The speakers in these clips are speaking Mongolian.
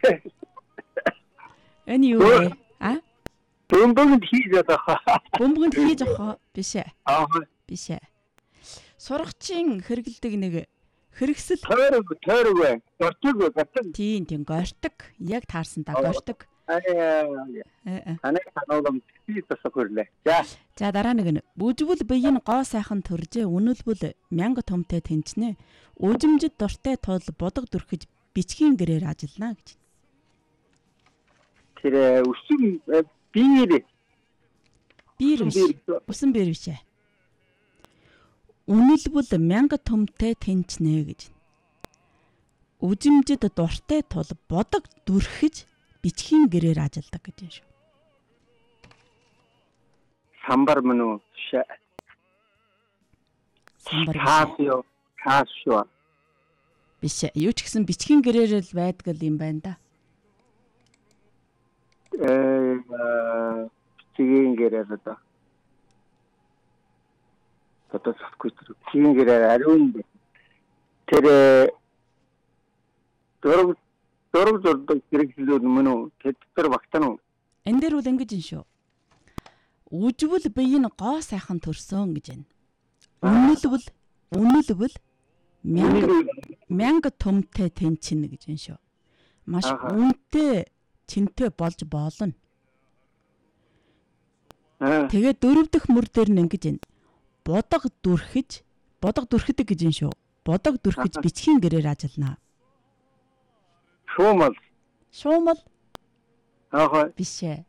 Энэ юу вэ? Бөмбөгөнд хийж байгаа. Бөмбөгөнд хийж авах биш ээ. Биш ээ. Сургачийн хэрэгэлдэг нэг хэрэгсэл тойрог бай. Гортог. Тийм гортог. Яг таарсан та гортог. Анаа санаалам тийс тасахөрлээ. За дараа нэг нь бүжвэл бие нь гоо сайхан төржээ үнэлбэл мянга төмтэй тэнчнэ. Үжимжид дуртай тул бодог дүрхэж бичгийн гэрээр ажиллана гэж. Тэр үсэн биир усан биир биш ээ. Үнэлбэл мянга төмтэй тэнчнэ гэж. Үжимжид дуртай тул бодог дүрхэж бичгийн гэрээр ажилладаг гэж юм шүү. Самбар мөн үү? Самбар кашё. Биш ээ. Юу ч гэсэн бичгийн гэрээр л байдаг юм байна да. Бичгийн гэрээр одоо. Одоо сахгүй тэр бичгийн гэрээр ариун тэр дөрөв хэрэглүүд мөн үү? Тэр багтана уу? Энэ дээр үл ингэж юм шүү. Үжвэл бие нь гоо сайхан төрсөн гэж байна. Үнэлбэл мянга төмтэй тэнчнэ гэж байна шүү. Маш үнэтэй чинтэй болж болно. Тэгээд дөрөв дэх мөр дээр нь ингэж байна. Бодог дүрхэдэг гэж байна шүү. Бодог дүрхэж бичгийн гэрээр ажиллана. Шуумал. Биш ээ.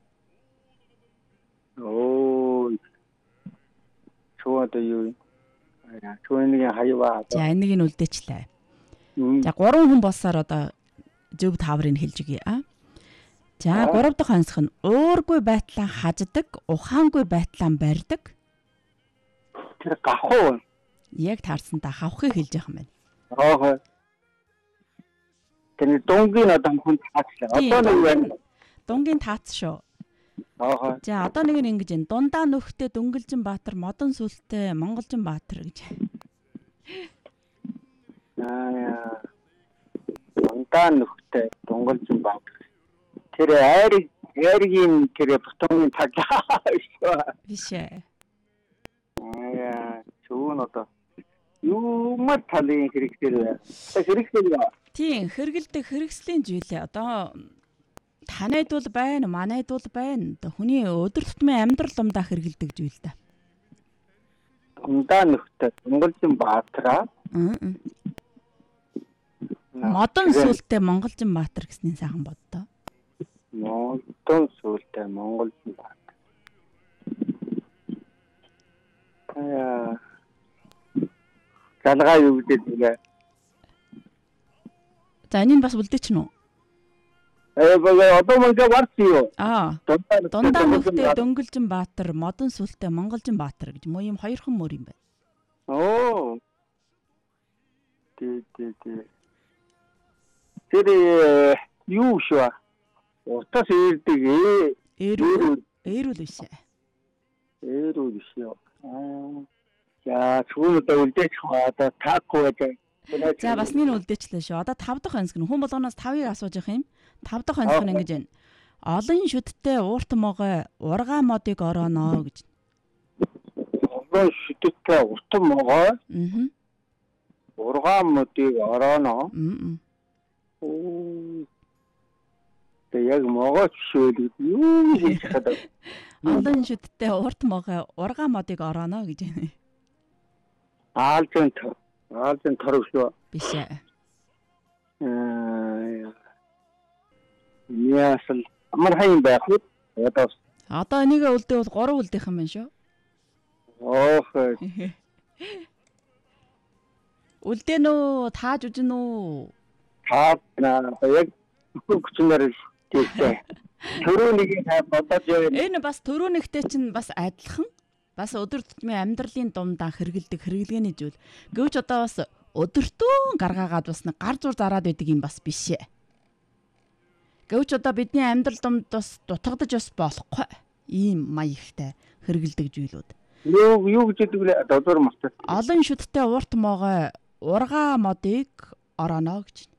Шуумал юу? Шуумын хаява. За энийг нь үлдээчлээ. За 3 хүн болсоор одоо зөв тааврыг хэлж өгье. За 3 дахь онцгой нь уургүй байтлаа хаждаг, ухаангүй байтлаа барьдаг. Тэр гахуу. Яг таарсан та хавхыг хэлж явах юм байна. Тэр дунгийн одоо хүн таачлаа. Одоо нэг байна. Дунгийн таац шүү. За одоо нэг нь ингэж байна. Дундаа нөхтэй Дөнгөлжин Баатар, модон сүлтэй Монголжин Баатар гэж. Дундаа нөхтэй Дөнгөлжин Баатар. Тэр айргийн тэр бутууны таглаа шүү. Биш ээ. Чүүн одоо юу мат талын хэрэгсэл. Тийм хэрэгэлдэг хэрэгслийн зүйлээ одоо танайд бол байна, манайд бол байна. Хүний өдөр тутмын амьдрал дундаа хэрэгэлдэг зүйл та. Дундаа нөхтэй Монголжин Баатар. Модон сүлтэй Монголжин Баатар гэсний сайхан боддоо. Модон сүлтэй Монголжин Баатар. Галгаа юу гэдэг вэ? За энэ бас үлдээч нү? Одоо мөн варсиё. Дундаа нөхтэй Дөнгөлжин Баатар, модон сүлтэй Монголжин Баатар гэж муу юм хоёрхан мөр юм байна. Тэр юу шүү? Утас ирдэг Eerүүл биш. Eerүүл биш юу? За чүгүүн одоо үлдээч одоо таахгүй гэдэг. За бас нэг үлдээчлээ шүү. Одоо 5 дахь онцгой хүн болгоноос 5-ыг асууж явах юм. 5 дахь онцгой нь ингэж байна. Олон шүдтэй уурт могой ургаа модыг орооно гэж. Олон шүдтэй урт могой. Ургаа модыг орооно. Тэг яг могой шүү юу гэж хадаа. Олон шүдтэй урт могой ургаа модыг орооно гэж байна. Аалзын торог шүү. Биш ээ. Яасал амар хайн байх үү? Одоо энийг үлдээвэл 3 үлдээх юм байна шүү. Үлдээн үү? Тааж үжин үү? Таадна. Яг хүчнээр тийшээ. Төрөнийг бодож яваа. Энэ бас төрөөнийхтэй чинь бас адилхан. Бас өдөр тутмын амьдралын дундаа хэрэгэлдэг хэрэглгээний зүйл. Гэвч одоо бас өдөртөө гаргаагаад бас нэг гар зур зараад байдаг юм бас биш ээ. Гэвч одоо бидний амьдрал дунд бас дутагдаж бас болохгүй ийм маягтай хэрэгэлдэг зүйлүүд. Юу гэж хэлдэг вэ? Дозор мартаа. Олон шүдтэй урт могой ургаа модыг орооно гэж.